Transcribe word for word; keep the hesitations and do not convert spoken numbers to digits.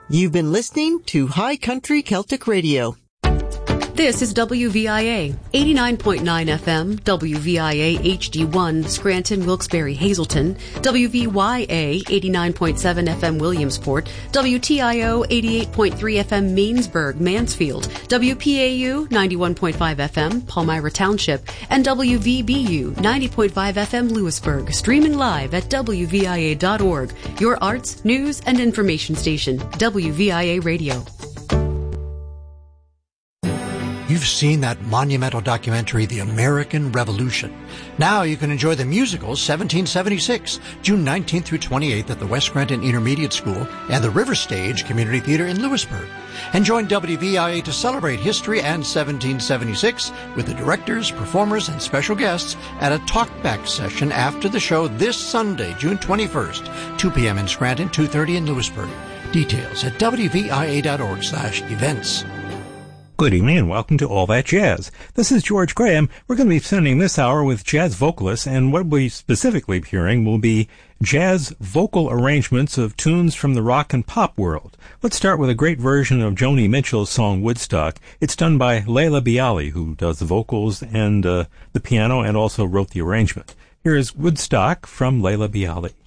You've been listening to High Country Celtic Radio. This is W V I A, eighty-nine point nine F M, W V I A H D one, Scranton, Wilkes-Barre, Hazleton, W V Y A, eighty-nine point seven F M, Williamsport, W T I O, eighty-eight point three F M, Mainsburg, Mansfield, W P A U, ninety-one point five F M, Palmyra Township, and W V B U, ninety point five F M, Lewisburg, streaming live at W V I A dot org, your arts, news, and information station, W V I A Radio. You've seen that monumental documentary, The American Revolution. Now you can enjoy the musical seventeen seventy-six, June nineteenth through twenty-eighth at the West Scranton Intermediate School and the River Stage Community Theater in Lewisburg. And join W V I A to celebrate history and seventeen seventy-six with the directors, performers, and special guests at a talkback session after the show this Sunday, June twenty-first, two p.m. in Scranton, two thirty in Lewisburg. Details at W V I A dot org slash events. Good evening and welcome to All That Jazz. This is George Graham. We're going to be spending this hour with jazz vocalists, and what we specifically be hearing will be jazz vocal arrangements of tunes from the rock and pop world. Let's start with a great version of Joni Mitchell's song Woodstock. It's done by Laila Biali, who does the vocals and uh, the piano and also wrote the arrangement. Here is Woodstock from Laila Biali.